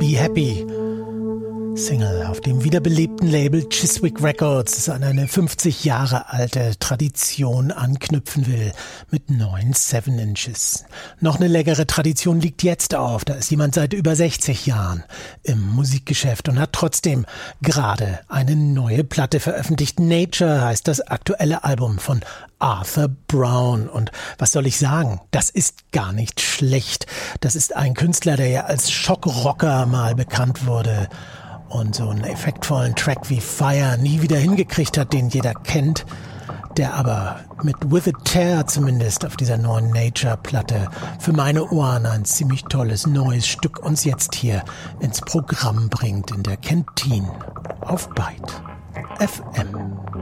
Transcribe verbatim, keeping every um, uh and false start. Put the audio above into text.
Be Happy. Single auf dem wiederbelebten Label Chiswick Records, das an eine fünfzig Jahre alte Tradition anknüpfen will, mit neun Seven Inches. Noch eine leckere Tradition liegt jetzt auf. Da ist jemand seit über sechzig Jahren im Musikgeschäft und hat trotzdem gerade eine neue Platte veröffentlicht. Nature heißt das aktuelle Album von Arthur Brown. Und was soll ich sagen? Das ist gar nicht schlecht. Das ist ein Künstler, der ja als Schockrocker mal bekannt wurde und so einen effektvollen Track wie Fire nie wieder hingekriegt hat, den jeder kennt, der aber mit With a Tear zumindest auf dieser neuen Nature-Platte für meine Ohren ein ziemlich tolles neues Stück uns jetzt hier ins Programm bringt in der Kantine auf Byte F M.